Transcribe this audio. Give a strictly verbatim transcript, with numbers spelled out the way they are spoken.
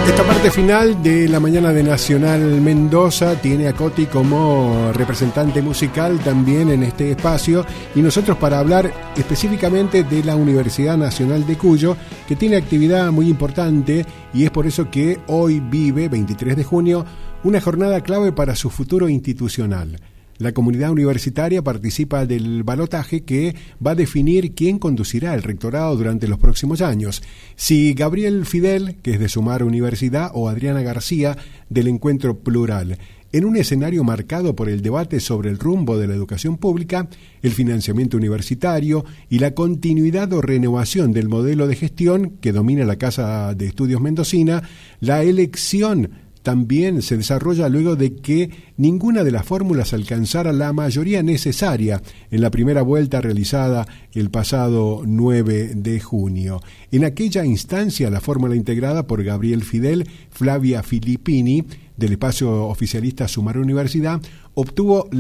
Esta parte final de la mañana de Nacional Mendoza tiene a Coti como representante musical también en este espacio, y nosotros para hablar específicamente de la Universidad Nacional de Cuyo, que tiene actividad muy importante, y es por eso que hoy vive, veintitrés de junio, una jornada clave para su futuro institucional. La comunidad universitaria participa del balotaje que va a definir quién conducirá el rectorado durante los próximos años. Si Gabriel Fidel, que es de Sumar Universidad, o Adriana García, del Encuentro Plural. En un escenario marcado por el debate sobre el rumbo de la educación pública, el financiamiento universitario y la continuidad o renovación del modelo de gestión que domina la Casa de Estudios Mendocina, la elección también se desarrolla luego de que ninguna de las fórmulas alcanzara la mayoría necesaria en la primera vuelta realizada el pasado nueve de junio. En aquella instancia, la fórmula integrada por Gabriel Fidel, Flavia Filippini, del espacio oficialista Sumar Universidad, obtuvo